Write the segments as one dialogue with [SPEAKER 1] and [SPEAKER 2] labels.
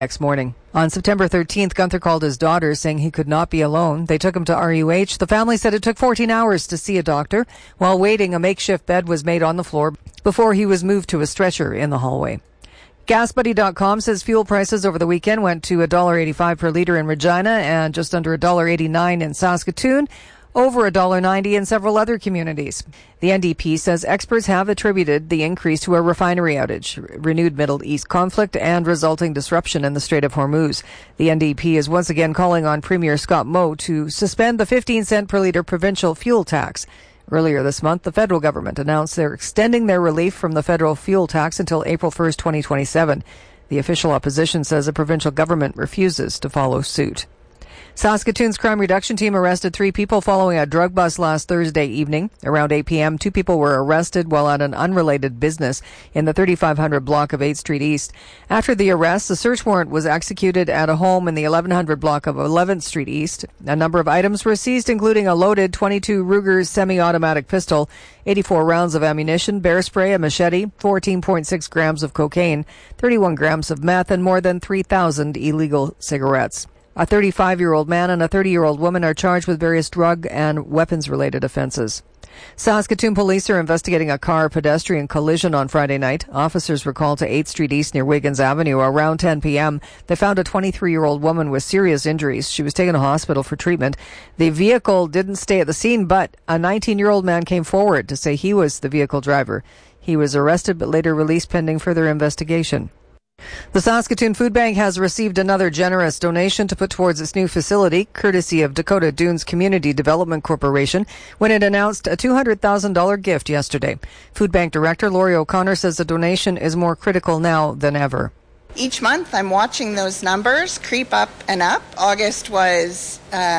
[SPEAKER 1] Next morning. On September 13th, Gunther called his daughter, saying he could not be alone. They took him to RUH. The family said it took 14 hours to see a doctor. While waiting, a makeshift bed was made on the floor before he was moved to a stretcher in the hallway. GasBuddy.com says fuel prices over the weekend went to $1.85 per litre in Regina and just under $1.89 in Saskatoon, over $1.90 in several other communities. The NDP says experts have attributed the increase to a refinery outage, renewed Middle East conflict, and resulting disruption in the Strait of Hormuz. The NDP is once again calling on Premier Scott Moe to suspend the 15-cent per litre provincial fuel tax. Earlier this month, the federal government announced they're extending their relief from the federal fuel tax until April 1st, 2027. The official opposition says the provincial government refuses to follow suit. Saskatoon's crime reduction team arrested 3 people following a drug bust last Thursday evening. Around 8 p.m., 2 people were arrested while at an unrelated business in the 3500 block of 8th Street East. After the arrest, a search warrant was executed at a home in the 1100 block of 11th Street East. A number of items were seized, including a loaded .22 Ruger semi-automatic pistol, 84 rounds of ammunition, bear spray, a machete, 14.6 grams of cocaine, 31 grams of meth, and more than 3,000 illegal cigarettes. A 35-year-old man and a 30-year-old woman are charged with various drug and weapons-related offenses. Saskatoon police are investigating a car-pedestrian collision on Friday night. Officers were called to 8th Street East near Wiggins Avenue around 10 p.m. They found a 23-year-old woman with serious injuries. She was taken to hospital for treatment. The vehicle didn't stay at the scene, but a 19-year-old man came forward to say he was the vehicle driver. He was arrested but later released pending further investigation. The Saskatoon Food Bank has received another generous donation to put towards its new facility, courtesy of Dakota Dunes Community Development Corporation, when it announced a $200,000 gift yesterday. Food Bank Director Lori O'Connor says the donation is more critical now than ever.
[SPEAKER 2] Each month I'm watching those numbers creep up and up. August was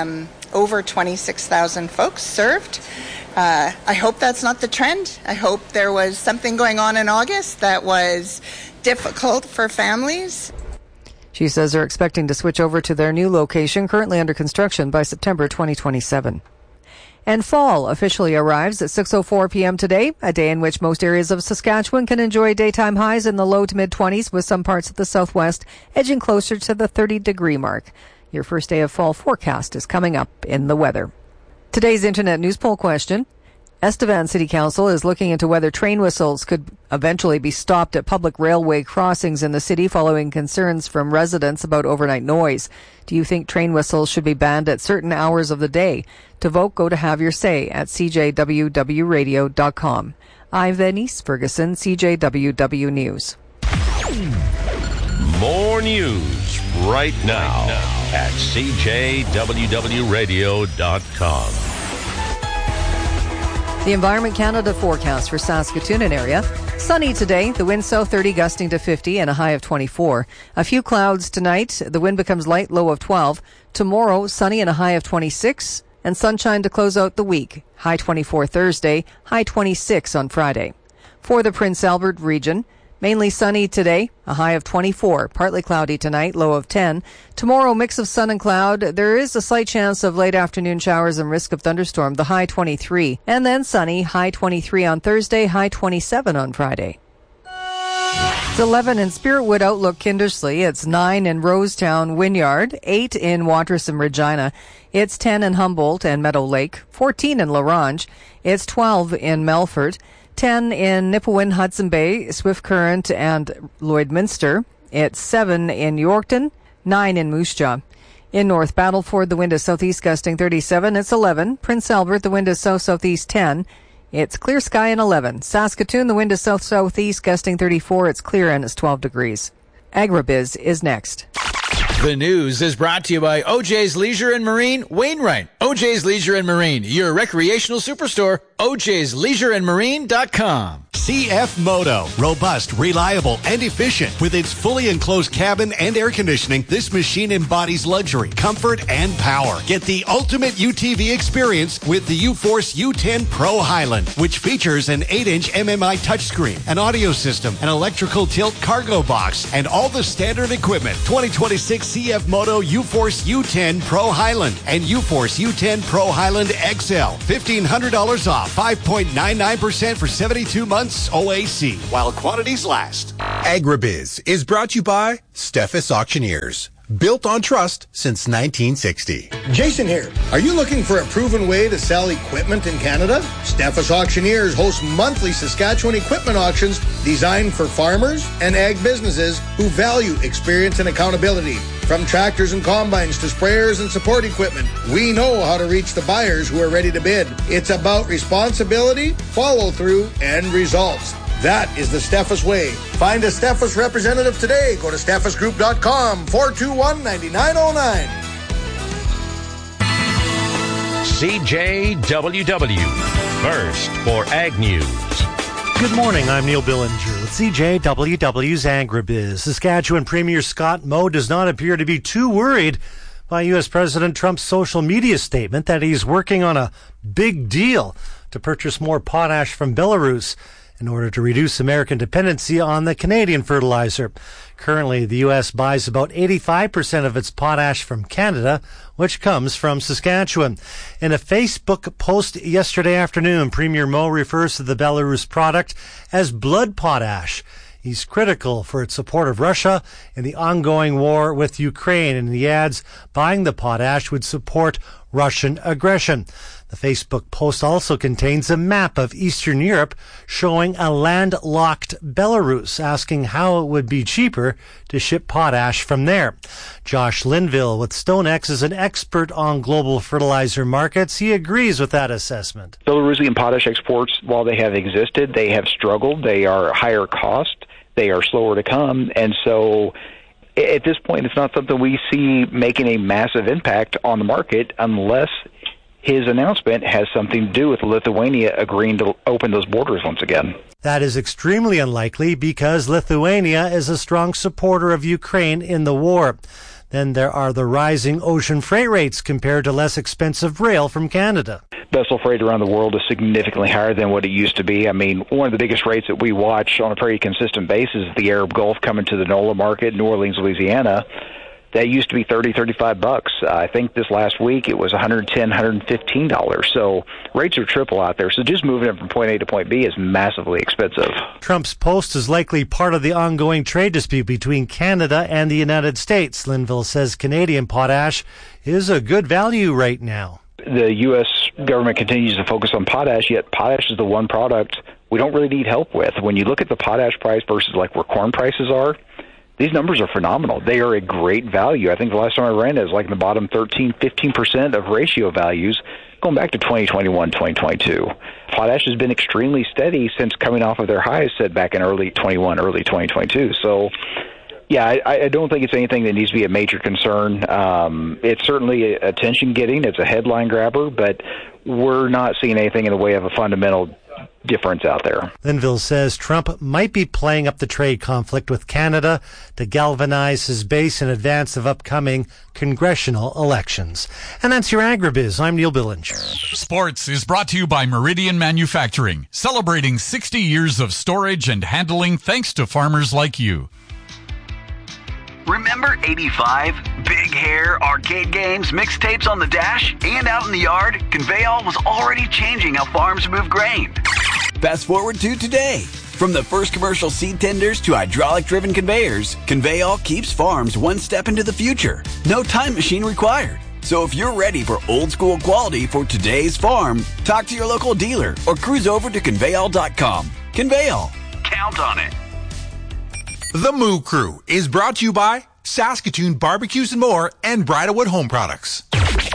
[SPEAKER 2] over 26,000 folks served. I hope that's not the trend. I hope there was something going on in August that was difficult for families.
[SPEAKER 1] She says they're expecting to switch over to their new location, currently under construction, by September 2027. And fall officially arrives at 6:04 p.m. today, a day in which most areas of Saskatchewan can enjoy daytime highs in the low to mid-20s, with some parts of the southwest edging closer to the 30-degree mark. Your first day of fall forecast is coming up in the weather. Today's Internet News Poll question: Estevan City Council is looking into whether train whistles could eventually be stopped at public railway crossings in the city following concerns from residents about overnight noise. Do you think train whistles should be banned at certain hours of the day? To vote, go to Have Your Say at cjwwradio.com. I'm Denise Ferguson, CJWW News.
[SPEAKER 3] More news right now at cjwwradio.com.
[SPEAKER 1] The Environment Canada forecast for Saskatoon and area. Sunny today, the wind south 30 gusting to 50 and a high of 24. A few clouds tonight, the wind becomes light, low of 12. Tomorrow, sunny and a high of 26. And sunshine to close out the week. High 24 Thursday, high 26 on Friday. For the Prince Albert region, mainly sunny today, a high of 24. Partly cloudy tonight, low of 10. Tomorrow, mix of sun and cloud. There is a slight chance of late afternoon showers and risk of thunderstorm, the high 23. And then sunny, high 23 on Thursday, high 27 on Friday. It's 11 in Spiritwood Outlook Kindersley. It's 9 in Rosetown Wynyard, 8 in Watrous and Regina. It's 10 in Humboldt and Meadow Lake, 14 in La Ronge. It's 12 in Melfort. 10 in Nipawin, Hudson Bay, Swift Current, and Lloydminster. It's 7 in Yorkton, 9 in Moose Jaw. In North Battleford, the wind is southeast gusting 37. It's 11. Prince Albert, the wind is south-southeast 10. It's clear sky and 11. Saskatoon, the wind is south-southeast gusting 34. It's clear and it's 12 degrees. Agribiz is next.
[SPEAKER 4] The news is brought to you by OJ's Leisure and Marine, Wainwright. OJ's Leisure and Marine, your recreational superstore. OJ'sLeisureandMarine.com.
[SPEAKER 5] CF Moto. Robust, reliable, and efficient. With its fully enclosed cabin and air conditioning, this machine embodies luxury, comfort, and power. Get the ultimate UTV experience with the U-Force U10 Pro Highland, which features an 8-inch MMI touchscreen, an audio system, an electrical tilt cargo box, and all the standard equipment. 2026 CF Moto U-Force U10 Pro Highland and U-Force U10 Pro Highland XL. $1,500 off. 5.99% for 72 months OAC while quantities last.
[SPEAKER 6] Agribiz is brought to you by Steffes Auctioneers. Built on trust since 1960.
[SPEAKER 7] Jason here. Are you looking for a proven way to sell equipment in Canada? Steffes Auctioneers hosts monthly Saskatchewan equipment auctions designed for farmers and ag businesses who value experience and accountability. From tractors and combines to sprayers and support equipment, we know how to reach the buyers who are ready to bid. It's about responsibility, follow-through, and results. That is the Steffes way. Find a Steffes representative today. Go to steffesgroup.com, 421-9909.
[SPEAKER 3] CJWW, first for Ag News.
[SPEAKER 8] Good morning, I'm Neil Billinger with CJWW's Agribiz. Saskatchewan Premier Scott Moe does not appear to be too worried by U.S. President Trump's social media statement that he's working on a big deal to purchase more potash from Belarus in order to reduce American dependency on the Canadian fertilizer. Currently, the U.S. buys about 85% of its potash from Canada, which comes from Saskatchewan. In a Facebook post yesterday afternoon, Premier Moe refers to the Belarus product as blood potash. He's critical for its support of Russia in the ongoing war with Ukraine, and he adds buying the potash would support Russian aggression. The Facebook post also contains a map of Eastern Europe showing a landlocked Belarus, asking how it would be cheaper to ship potash from there. Josh Linville with StoneX is an expert on global fertilizer markets. He agrees with that assessment.
[SPEAKER 9] Belarusian potash exports, while they have existed, they have struggled. They are higher cost. They are slower to come. And so at this point, it's not something we see making a massive impact on the market unless his announcement has something to do with Lithuania agreeing to open those borders once again.
[SPEAKER 8] That is extremely unlikely because Lithuania is a strong supporter of Ukraine in the war. Then there are the rising ocean freight rates compared to less expensive rail from Canada.
[SPEAKER 9] Vessel freight around the world is significantly higher than what it used to be. I mean, one of the biggest rates that we watch on a pretty consistent basis is the Arab Gulf coming to the NOLA market, New Orleans, Louisiana. That used to be $30-$35. I think this last week it was $110, $115. So rates are triple out there. So just moving it from point A to point B is massively expensive.
[SPEAKER 8] Trump's post is likely part of the ongoing trade dispute between Canada and the United States. Linville says Canadian potash is a good value right now.
[SPEAKER 9] The U.S. government continues to focus on potash, yet potash is the one product we don't really need help with. When you look at the potash price versus like where corn prices are, these numbers are phenomenal. They are a great value. I think the last time I ran it was like in the bottom 15% of ratio values going back to 2021, 2022. Potash has been extremely steady since coming off of their highs set back in early 21, early 2022. So, yeah, I don't think it's anything that needs to be a major concern. It's certainly attention-getting. It's a headline grabber, but we're not seeing anything in the way of a fundamental difference out there.
[SPEAKER 8] Linville says Trump might be playing up the trade conflict with Canada to galvanize his base in advance of upcoming congressional elections. And that's your Agribiz. I'm Neil Billinger.
[SPEAKER 10] Sports is brought to you by Meridian Manufacturing, celebrating 60 years of storage and handling thanks to farmers like you.
[SPEAKER 11] Remember 85? Big hair, arcade games, mixtapes on the dash, and out in the yard? Conveyall was already changing how farms move grain.
[SPEAKER 12] Fast forward to today. From the first commercial seed tenders to hydraulic-driven conveyors, Conveyall keeps farms one step into the future. No time machine required. So if you're ready for old-school quality for today's farm, talk to your local dealer or cruise over to Conveyall.com. Conveyall.
[SPEAKER 11] Count on it.
[SPEAKER 6] The Moo Crew is brought to you by Saskatoon Barbecues and More and Bridalwood Home Products.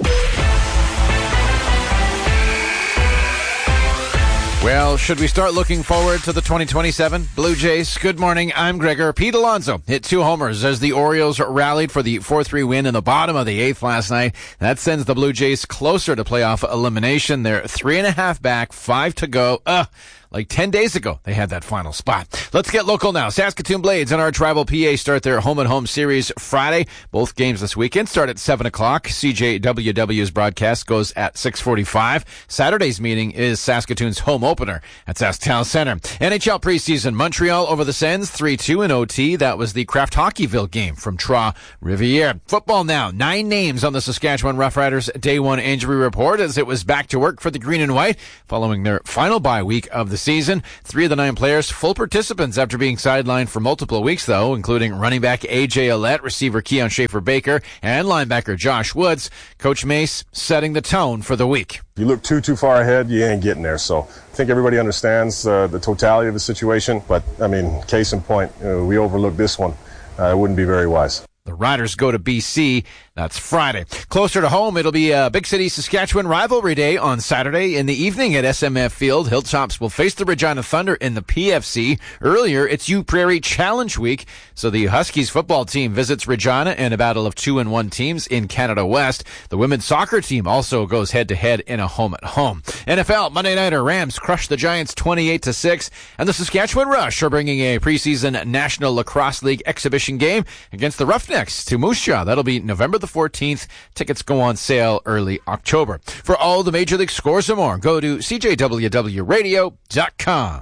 [SPEAKER 4] Well, should we start looking forward to the 2027 Blue Jays? Good morning, I'm Gregor. Pete Alonso hit 2 homers as the Orioles rallied for the 4-3 win in the bottom of the 8th last night. That sends the Blue Jays closer to playoff elimination. They're 3.5 back, 5 to go. Like 10 days ago, they had that final spot. Let's get local now. Saskatoon Blades and Arch Rival PA start their home-and-home series Friday. Both games this weekend start at 7 o'clock. CJWW's broadcast goes at 6:45. Saturday's meeting is Saskatoon's home opener at SaskTown Center. NHL preseason. Montreal over the Sens, 3-2 in OT. That was the Kraft Hockeyville game from Trois-Rivières. Football now. 9 names on the Saskatchewan Roughriders Day 1 injury report as it was back to work for the Green and White following their final bye week of the the season. 3 of the 9 players full participants after being sidelined for multiple weeks, though, including running back A.J. Ouellette, receiver Keon Schaefer-Baker, and linebacker Josh Woods. Coach Mace setting the tone for the week.
[SPEAKER 13] You look too far ahead, you ain't getting there. So I think everybody understands the totality of the situation. But, I mean, case in point, we overlooked this one. It wouldn't be very wise.
[SPEAKER 4] The Riders go to BC. That's Friday. Closer to home, it'll be a Big City Saskatchewan rivalry day on Saturday in the evening at SMF Field. Hilltops will face the Regina Thunder in the PFC. Earlier, it's U Prairie Challenge Week, so the Huskies football team visits Regina in a battle of 2-1 teams in Canada West. The women's soccer team also goes head-to-head in a home-at-home. NFL Monday Nighter Rams crush the Giants 28-6, and the Saskatchewan Rush are bringing a preseason National Lacrosse League exhibition game against the Roughnecks to Moose Jaw. That'll be November the 14th. Tickets go on sale early October. For all the Major League scores and more, go to CJWWRadio.com.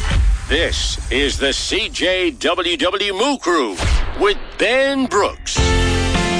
[SPEAKER 3] This is the CJWW Moo Crew with Ben Brooks.